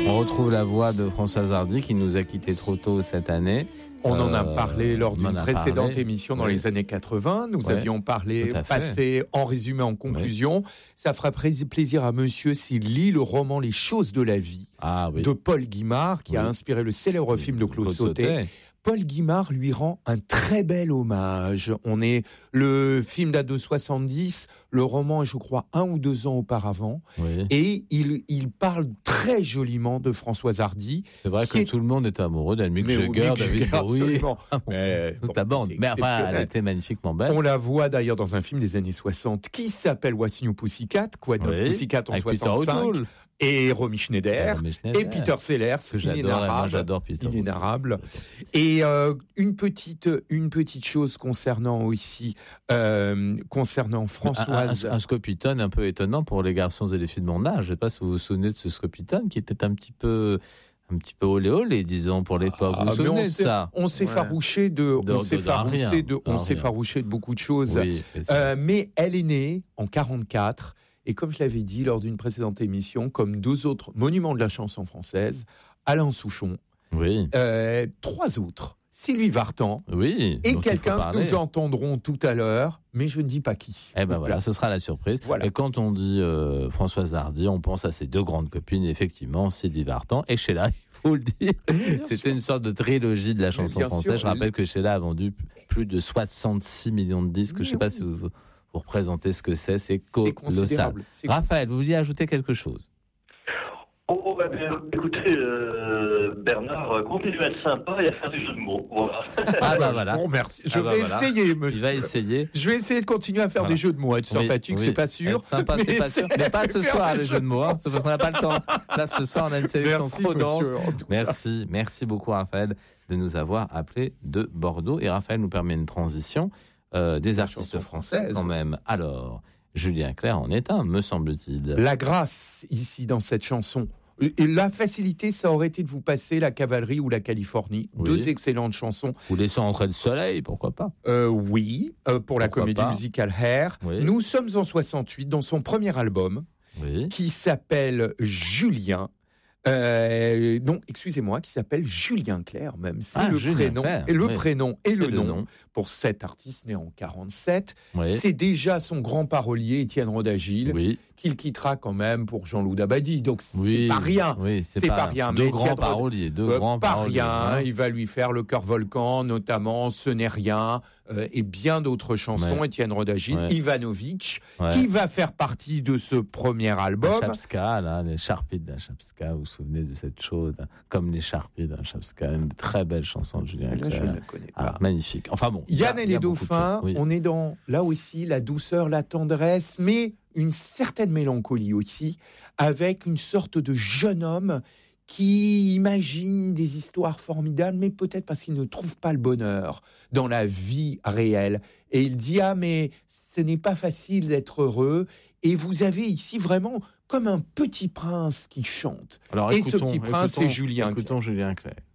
On retrouve la voix de Françoise Hardy qui nous a quittés trop tôt cette année. On en a parlé lors d'une précédente émission dans les années 80. Nous avions parlé, passé en résumé, en conclusion. Ça fera plaisir à monsieur s'il lit le roman Les choses de la vie de Paul Guimard, qui a inspiré le célèbre film de Claude Sautet. Paul Guimard lui rend un très bel hommage. Le film date de 70, le roman est, je crois, 1 ou 2 ans auparavant. Oui. Et il parle très joliment de Françoise Hardy. C'est vrai que tout le monde est amoureux d'Anne Jagger, David Bowie. Toute la bande. Mais enfin, elle était magnifiquement belle. On la voit d'ailleurs dans un film des années 60 qui s'ppelle What's New Pussycat, Quoi de neuf Pussycat en 65. Et Romy Schneider, et Peter Sellers, j'adore Peter. Inénarrable. Et une petite chose concernant Françoise. Un Scopitone un peu étonnant pour les garçons et les filles de mon âge. Je ne sais pas si vous vous souvenez de ce Scopitone qui était un petit peu olé olé, disons, pour l'époque. Vous vous souvenez de ça? On s'est farouché de beaucoup de choses. Oui, mais elle est née en 44. Et comme je l'avais dit lors d'une précédente émission, comme 2 autres monuments de la chanson française, Alain Souchon, 3 autres, Sylvie Vartan, et quelqu'un que nous entendrons tout à l'heure, mais je ne dis pas qui. Eh ben voilà, ce sera la surprise. Voilà. Et quand on dit Françoise Hardy, on pense à ses 2 grandes copines, effectivement, Sylvie Vartan et Sheila. Il faut le dire. C'était une sorte de trilogie de la chanson française. Je rappelle que Sheila a vendu plus de 66 millions de disques. Je ne sais pas si vous représentez ce que c'est colossal. Raphaël, vous vouliez ajouter quelque chose? Écoutez, Bernard, continuez à être sympa et à faire des jeux de mots. Voilà. Voilà. Bon, merci. Je vais essayer, monsieur. Il va essayer. Je vais essayer de continuer à faire des jeux de mots. Être sympathique, c'est pas sûr. Être sympa, c'est pas sûr. Mais pas ce soir, les jeux de mots. C'est parce qu'on n'a pas le temps. Là, ce soir, on a une sélection trop dense. Merci beaucoup, Raphaël, de nous avoir appelés de Bordeaux. Et Raphaël nous permet une transition. Des artistes français quand même. Alors, Julien Clerc en est un, me semble-t-il. La grâce, ici, dans cette chanson. Et la facilité, ça aurait été de vous passer La Cavalerie ou La Californie. 2 excellentes chansons. Ou Laissons entrer le soleil, pourquoi pas? Pour la comédie musicale Hair. Nous sommes en 68, dans son premier album, qui s'appelle Julien. Qui s'appelle Julien Clerc, même. C'est le prénom et le nom pour cet artiste né en 47. C'est déjà son grand parolier, Étienne Rodagil, qu'il quittera quand même pour Jean-Loup Dabadi. Donc, c'est pas rien. C'est pas rien. Deux grands paroliers. Il va lui faire Le Cœur Volcan, notamment Ce n'est rien, et bien d'autres chansons. Étienne Rodagil, Ivanovic, qui va faire partie de ce premier album. Chapska, les Charpies de la Chapska, vous vous souvenez de cette chose, Comme les Charpies de la Chapska, une très belle chanson de Julien Clerc. Je ne la connais pas. Magnifique. Enfin bon. Yann et les dauphins, on est dans, là aussi, la douceur, la tendresse, mais une certaine mélancolie aussi, avec une sorte de jeune homme qui imagine des histoires formidables, mais peut-être parce qu'il ne trouve pas le bonheur dans la vie réelle. Et il dit, mais ce n'est pas facile d'être heureux. Et vous avez ici vraiment comme un petit prince qui chante. Alors, ce petit prince, c'est Julien Clerc. Écoutons Julien Clerc.